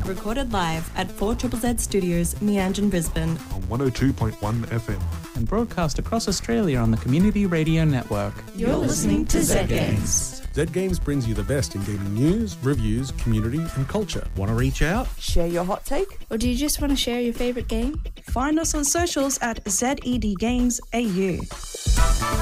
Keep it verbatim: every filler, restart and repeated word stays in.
recorded live at four Z Z Studios, Meanjin, Brisbane. On one oh two point one F M. And broadcast across Australia on the Community Radio Network. You're listening to Z Games. Z Games brings you the best in gaming news, reviews, community and culture. Want to reach out? Share your hot take? Or do you just want to share your favourite game? Find us on socials at Z E D Games A U.